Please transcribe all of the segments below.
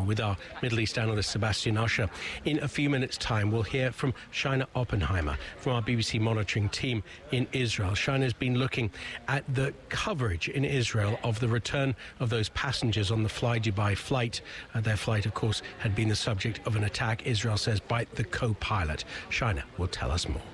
with our Middle East analyst Sebastian Usher. In a few minutes' time, we'll hear from Shaina Oppenheimer from our BBC monitoring team in Israel. Shaina has been looking at the coverage in Israel of the return of those passengers on the Fly Dubai flight. Their flight, of course, had been the subject of an attack, Israel says, by the co-pilot. Shaina will tell us more.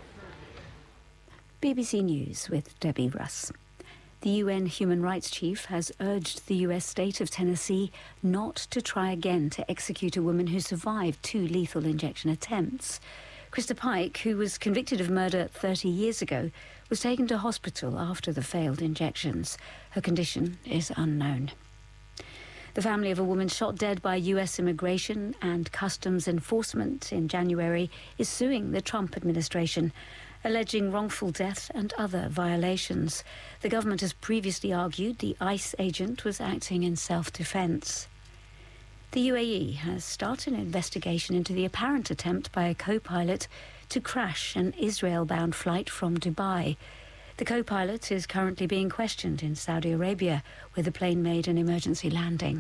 BBC News with Debbie Russ. The UN Human Rights Chief has urged the US state of Tennessee not to try again to execute a woman who survived 2 lethal injection attempts. Krista Pike, who was convicted of murder 30 years ago, was taken to hospital after the failed injections. Her condition is unknown. The family of a woman shot dead by US Immigration and Customs Enforcement in January is suing the Trump administration, alleging wrongful death and other violations. The government has previously argued the ICE agent was acting in self-defense. The UAE has started an investigation into the apparent attempt by a co-pilot to crash an Israel-bound flight from Dubai. The co-pilot is currently being questioned in Saudi Arabia, where the plane made an emergency landing.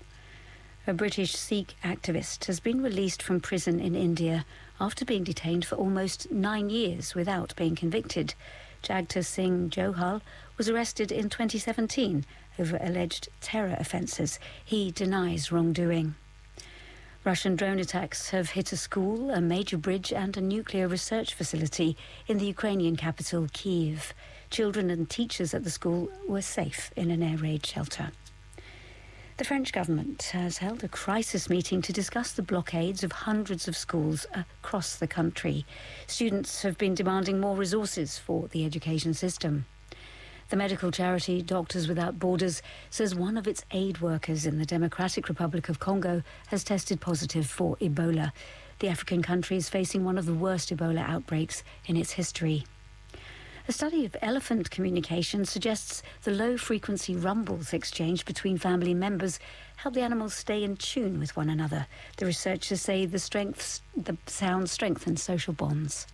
A British Sikh activist has been released from prison in India after being detained for almost 9 years without being convicted. Jagta Singh Johal was arrested in 2017 over alleged terror offences. He denies wrongdoing. Russian drone attacks have hit a school, a major bridge and a nuclear research facility in the Ukrainian capital, Kyiv. Children and teachers at the school were safe in an air raid shelter. The French government has held a crisis meeting to discuss the blockades of hundreds of schools across the country. Students have been demanding more resources for the education system. The medical charity Doctors Without Borders says one of its aid workers in the Democratic Republic of Congo has tested positive for Ebola. The African country is facing one of the worst Ebola outbreaks in its history. A study of elephant communication suggests the low-frequency rumbles exchanged between family members help the animals stay in tune with one another. The researchers say the sound strengthens social bonds.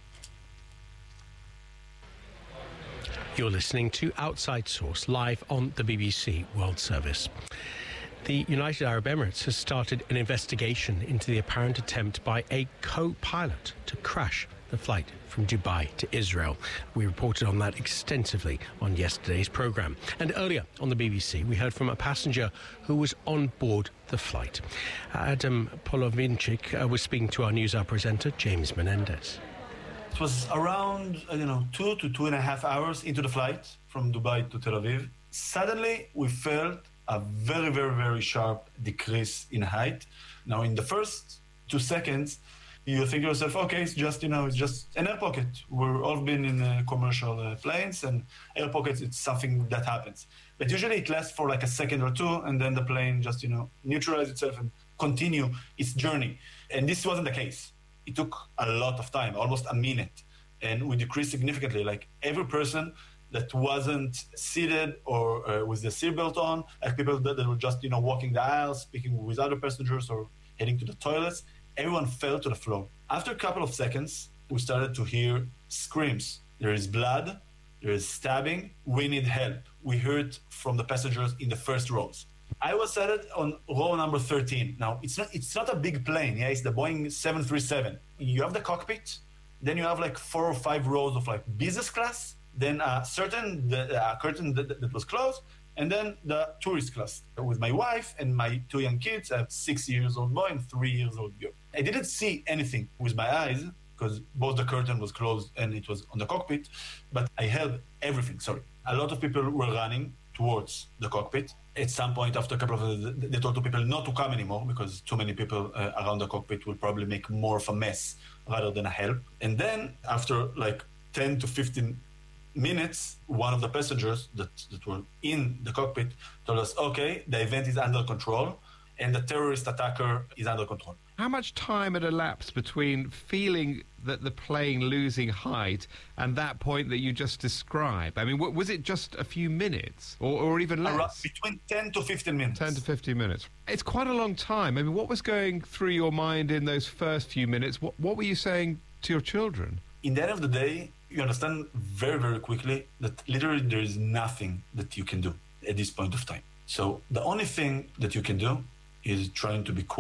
You're listening to Outside Source, live on the BBC World Service. The United Arab Emirates has started an investigation into the apparent attempt by a co-pilot to crash the flight from Dubai to Israel. We reported on that extensively on yesterday's programme. And earlier on the BBC, we heard from a passenger who was on board the flight. Adam Polovinchik was speaking to our NewsHour presenter, James Menendez. It was around, 2 to 2.5 hours into the flight from Dubai to Tel Aviv. Suddenly, we felt a very, very, very sharp decrease in height. Now, in the first 2 seconds, you think to yourself, okay, it's just an air pocket. We've all been in commercial planes, and air pockets, it's something that happens. But usually it lasts for like a second or two, and then the plane just, neutralizes itself and continue its journey. And this wasn't the case. It took a lot of time, almost a minute, and we decreased significantly. Like every person that wasn't seated or with the seatbelt on, like people that were just, walking the aisles, speaking with other passengers or heading to the toilets, everyone fell to the floor. After a couple of seconds, we started to hear screams. There is blood, there is stabbing, we need help. We heard from the passengers in the first rows. I was seated on row number 13. Now, it's not a big plane, it's the Boeing 737. You have the cockpit, then you have like 4 or 5 rows of like business class, then a curtain that was closed, and then the tourist class. With my wife and my 2 young kids, I have 6-year-old boy and 3-year-old girl. I didn't see anything with my eyes because both the curtain was closed and it was on the cockpit, but I held everything, A lot of people were running towards the cockpit. At some point, after a couple of they told the people not to come anymore because too many people around the cockpit will probably make more of a mess rather than a help. And then after like 10 to 15 minutes, one of the passengers that were in the cockpit told us, okay, the event is under control and the terrorist attacker is under control. How much time had elapsed between feeling that the plane losing height and that point that you just described? I mean, was it just a few minutes or even less? Between 10 to 15 minutes. 10 to 15 minutes. It's quite a long time. I mean, what was going through your mind in those first few minutes? What were you saying to your children? In the end of the day, you understand very, very quickly that literally there is nothing that you can do at this point of time. So the only thing that you can do is trying to be cool.